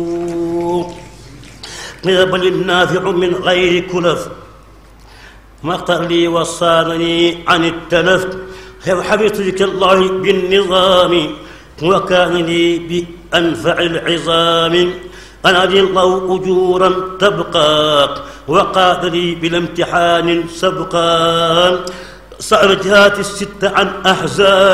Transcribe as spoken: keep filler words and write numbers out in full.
بل النافع من غير كلف ما اختار لي وصانني عن التلف حفظت ذكر الله بالنظام وكان لي بأنفع العظام أنا أدي الله أجورا تبقى وقاد لي بلا امتحان سبقا سأل جهات الست عن أحزان